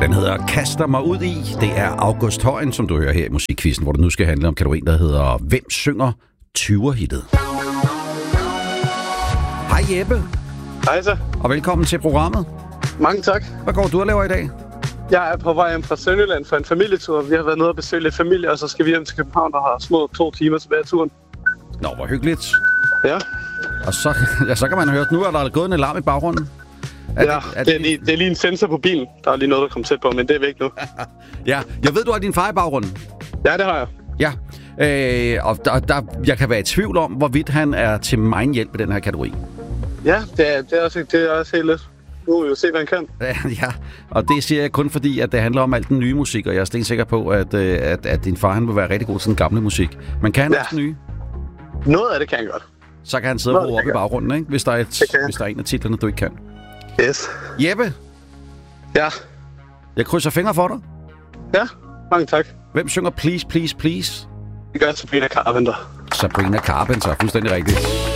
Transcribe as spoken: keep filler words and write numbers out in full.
Den hedder Kaster mig ud i. Det er August Højen, som du hører her i Musikquizzen, hvor det nu skal handle om kategorien, der hedder Hvem synger tyver-hittet? Hej Jeppe. Hej så. Og velkommen til programmet. Mange tak. Hvad går du og laver i dag? Jeg er på vej hjem fra Sønderjylland for en familietur. Vi har været nede og besøge lidt familie, og så skal vi hjem til København, der har små to timer tilbage af turen. Nå, hvor hyggeligt. Ja. Og så, ja, så kan man høre, at nu er der gået en alarm i baggrunden. Er ja, det, er det, er lige, det er lige en sensor på bilen. Der er lige noget, der kommer tæt på, men det er væk nu. Ja, jeg ved, du har din far i baggrunden. Ja, det har jeg. Ja, øh, og der, der, jeg kan være i tvivl om, hvorvidt han er til megen hjælp i den her kategori. Ja, det er, det er, også, det er også helt lidt. Nu vil vi jo se, hvad han kan. Ja, og det siger jeg kun fordi, at det handler om alt den nye musik, og jeg er stensikker på, at, at, at din far han vil være rigtig god til den gamle musik. Men kan han ja. også nye? Noget af det kan han godt. Så kan han sidde og råbe op i baggrunden, ikke? Hvis der, er et, hvis der er en af titlerne, du ikke kan. Yes. Jeppe? Ja? Jeg krydser fingre for dig. Ja, mange tak. Hvem synger Please, Please, Please? Det gør Sabrina Carpenter. Sabrina Carpenter, fuldstændig rigtigt.